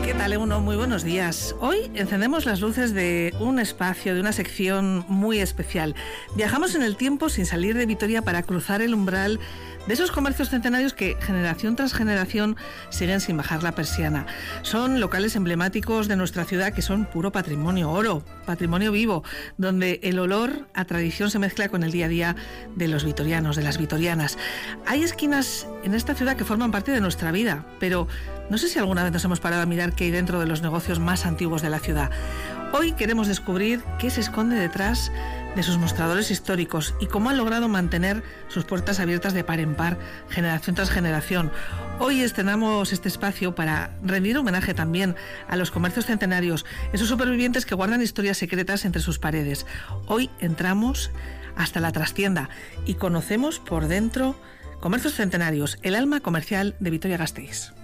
¿Qué tal, Euno? Muy buenos días. Hoy encendemos las luces de un espacio, de una sección muy especial. Viajamos en el tiempo sin salir de Vitoria para cruzar el umbral de esos comercios centenarios que generación tras generación siguen sin bajar la persiana. Son locales emblemáticos de nuestra ciudad que son puro patrimonio, oro, patrimonio vivo, donde el olor a tradición se mezcla con el día a día de los vitorianos, de las vitorianas. Hay esquinas en esta ciudad que forman parte de nuestra vida, pero no sé si alguna vez nos hemos parado a mirar qué hay dentro de los negocios más antiguos de la ciudad. Hoy queremos descubrir qué se esconde detrás de sus mostradores históricos y cómo han logrado mantener sus puertas abiertas de par en par, generación tras generación. Hoy estrenamos este espacio para rendir homenaje también a los comercios centenarios, esos supervivientes que guardan historias secretas entre sus paredes. Hoy entramos hasta la trastienda y conocemos por dentro Comercios Centenarios, el alma comercial de Vitoria-Gasteiz.